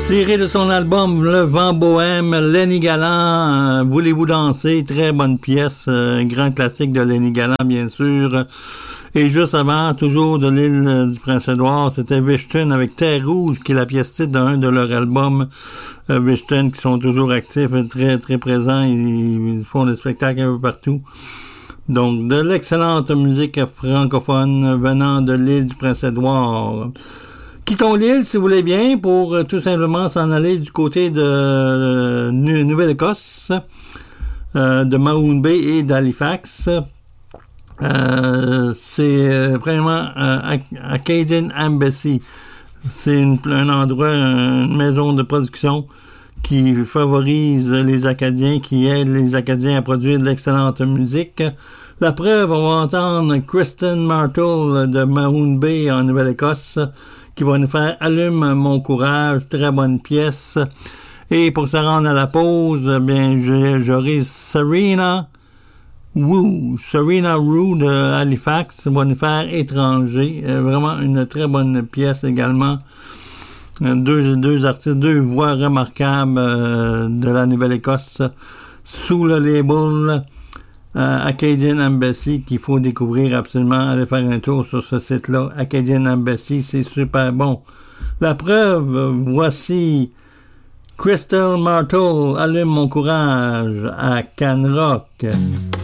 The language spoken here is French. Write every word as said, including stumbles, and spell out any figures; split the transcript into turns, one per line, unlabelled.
Tiré de son album Le Vent Bohème, Lenny Galland, euh, Voulez-vous danser? Très bonne pièce, euh, un grand classique de Lenny Galland, bien sûr. Et juste avant, toujours de l'île du Prince-Édouard, c'était Wishton avec Terre Rouge, qui est la pièce titre d'un de leurs albums. Euh, Wishton, qui sont toujours actifs, très, très présents, ils, ils font des spectacles un peu partout. Donc, de l'excellente musique francophone venant de l'île du Prince-Édouard. Quittons l'île, si vous voulez bien, pour euh, tout simplement s'en aller du côté de euh, Nouvelle-Écosse, euh, de Maroon Bay et d'Halifax. Euh, c'est euh, premièrement euh, Acadian Embassy. C'est une, un endroit, une maison de production qui favorise les Acadiens, qui aide les Acadiens à produire de l'excellente musique. La preuve, on va entendre Kristen Martle de Maroon Bay en Nouvelle-Écosse, qui va nous faire Allume mon courage, très bonne pièce. Et pour se rendre à la pause, bien, j'aurai Serena Woo, Serena Woo de Halifax va nous faire Étranger. Vraiment une très bonne pièce également. Deux, deux artistes, deux voix remarquables euh, de la Nouvelle-Écosse sous le label euh, Acadian Embassy qu'il faut découvrir absolument. Allez faire un tour sur ce site-là. Acadian Embassy, c'est super bon. La preuve, voici Crystal Martle, Allume mon courage à Can Rock.